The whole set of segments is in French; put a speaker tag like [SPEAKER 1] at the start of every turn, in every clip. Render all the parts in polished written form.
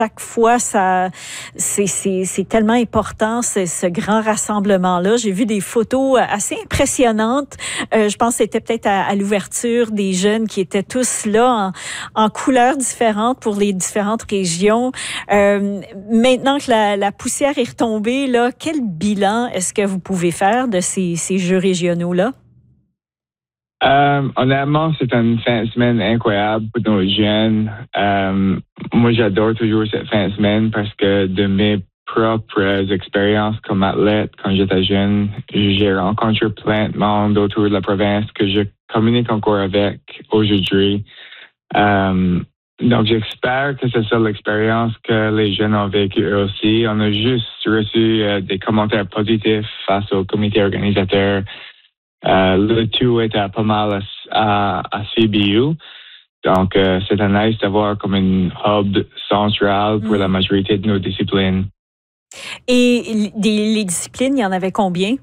[SPEAKER 1] chaque fois, c'est tellement important, ce grand rassemblement-là. J'ai vu des photos assez impressionnantes. Je pense que c'était peut-être à l'ouverture des jeunes qui étaient tous là en couleurs différentes pour les différentes régions. Maintenant que la poussière est retombée, là, quel bilan est-ce que vous pouvez faire de ces Jeux régionaux-là?
[SPEAKER 2] Honnêtement, c'est une fin de semaine incroyable pour nos jeunes. Moi, j'adore toujours cette fin de semaine parce que de mes propres expériences comme athlète, quand j'étais jeune, j'ai rencontré plein de monde autour de la province que je communique encore avec aujourd'hui. Donc, j'espère que c'est ça l'expérience que les jeunes ont vécue eux aussi. On a juste reçu des commentaires positifs face au comité organisateur. Le tout était pas mal à CBU. Donc, c'était nice d'avoir comme une hub centrale pour la majorité de nos disciplines.
[SPEAKER 1] Et les disciplines, il y en avait combien?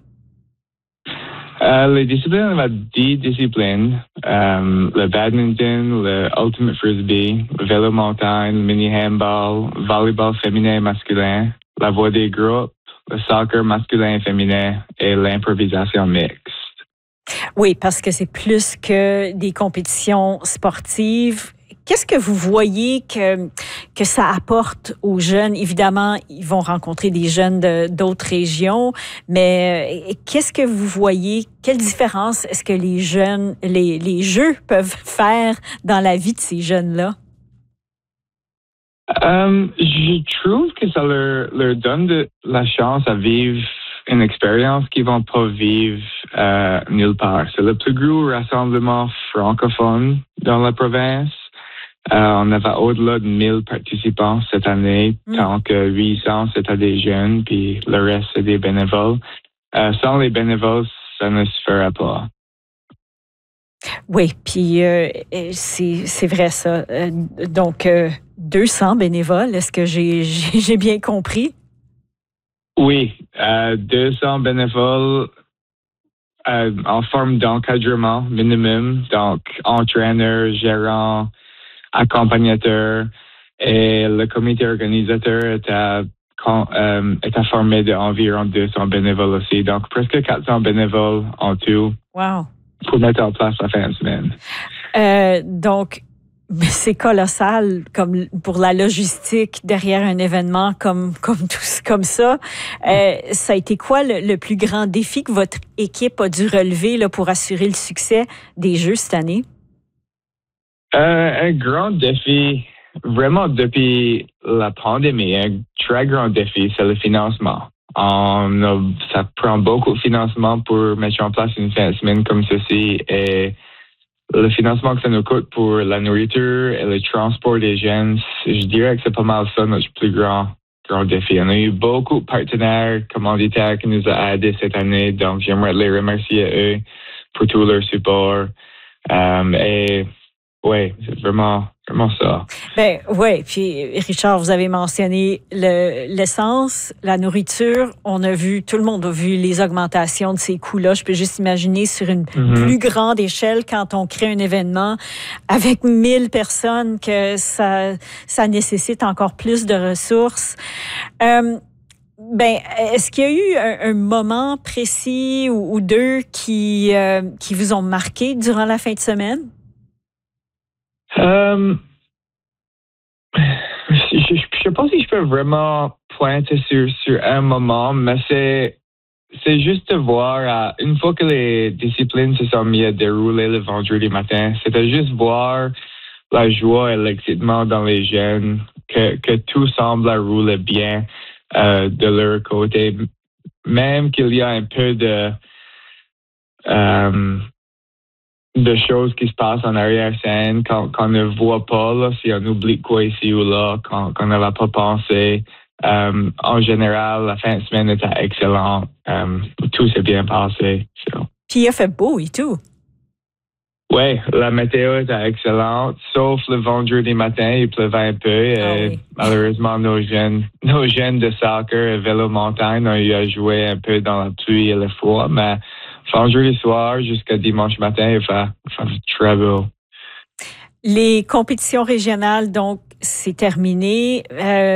[SPEAKER 2] Les disciplines, il y avait 10 disciplines. Le badminton, le ultimate frisbee, le vélo montagne, le mini handball, le volleyball féminin et masculin, la voie des groupes, le soccer masculin et féminin et l'improvisation mixte.
[SPEAKER 1] Oui, parce que c'est plus que des compétitions sportives. Qu'est-ce que vous voyez que ça apporte aux jeunes? Évidemment, ils vont rencontrer des jeunes d'autres régions, mais qu'est-ce que vous voyez? Quelle différence est-ce que les jeunes, les jeux peuvent faire dans la vie de ces jeunes-là?
[SPEAKER 2] Je trouve que ça leur donne la chance à vivre une expérience qu'ils vont pas vivre nulle part. C'est le plus gros rassemblement francophone dans la province. On avait au-delà de 1000 participants cette année, tant que 800 c'était des jeunes, puis le reste c'est des bénévoles. Sans les bénévoles, ça ne se ferait pas.
[SPEAKER 1] Oui, puis c'est vrai ça. Donc 200 bénévoles, est-ce que j'ai bien compris?
[SPEAKER 2] Oui, 200 bénévoles en forme d'encadrement minimum, donc entraîneur, gérant, accompagnateur, et le comité organisateur était formé d'environ 200 bénévoles aussi, donc presque 400 bénévoles en tout.
[SPEAKER 1] Wow.
[SPEAKER 2] Pour mettre en place la fin de semaine.
[SPEAKER 1] Donc, c'est colossal comme pour la logistique derrière un événement comme ça. Ça a été quoi le plus grand défi que votre équipe a dû relever là, pour assurer le succès des Jeux cette année?
[SPEAKER 2] Un grand défi, vraiment depuis la pandémie, un très grand défi, c'est le financement. Ça prend beaucoup de financement pour mettre en place une fin de semaine comme ceci et le financement que ça nous coûte pour la nourriture et le transport des jeunes, je dirais que c'est pas mal ça notre plus grand défi. On a eu beaucoup de partenaires commanditaires qui nous ont aidés cette année, donc j'aimerais les remercier à eux pour tout leur support. Et oui, c'est vraiment ça.
[SPEAKER 1] Ben oui, puis Richard, vous avez mentionné l'essence, la nourriture. Tout le monde a vu les augmentations de ces coûts-là. Je peux juste imaginer sur une plus grande échelle quand on crée un événement avec 1000 personnes que ça nécessite encore plus de ressources. Est-ce qu'il y a eu un moment précis ou deux qui vous ont marqué durant la fin de semaine?
[SPEAKER 2] Je sais pas si je peux vraiment pointer sur un moment, mais c'est juste de voir, une fois que les disciplines se sont mis à dérouler le vendredi matin, c'était juste voir la joie et l'excitement dans les jeunes, que tout semble rouler bien de leur côté, même qu'il y a un peu de choses qui se passent en arrière-scène qu'on ne voit pas, là, si on oublie quoi ici ou là, qu'on n'avait pas pensé. En général, la fin de semaine était excellente. Tout s'est bien passé. So.
[SPEAKER 1] Puis il a fait beau et tout.
[SPEAKER 2] Oui, la météo était excellente, sauf le vendredi matin, il pleuvait un peu. Et malheureusement, nos jeunes de soccer et vélo montagne ont eu à jouer un peu dans la pluie et le froid, mais vendredi soir jusqu'à dimanche matin, il fait très beau.
[SPEAKER 1] Les compétitions régionales, donc, c'est terminé.